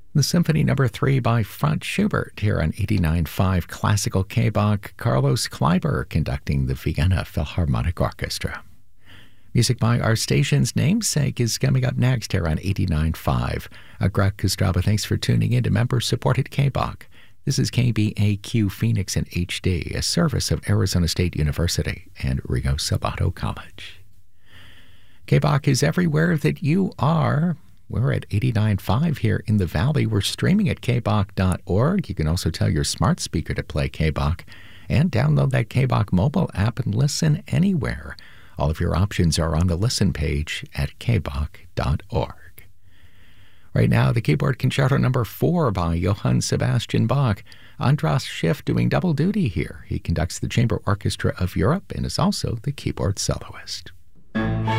The Symphony No. 3 by Franz Schubert here on 89.5 Classical K-Bach. Carlos Kleiber conducting the Vienna Philharmonic Orchestra. Music by our station's namesake is coming up next here on 89.5. Greg Kostraba, thanks for tuning in to member-supported K-Bach. This is KBAQ Phoenix in HD, a service of Arizona State University and Rio Sabato College. K-Bach is everywhere that you are. We're at 89.5 here in the Valley. We're streaming at kbach.org. You can also tell your smart speaker to play K-Bach and download that K-Bach mobile app and listen anywhere. All of your options are on the listen page at kbach.org. Right now, the Keyboard Concerto No. 4 by Johann Sebastian Bach. Andras Schiff doing double duty here. He conducts the Chamber Orchestra of Europe and is also the keyboard soloist.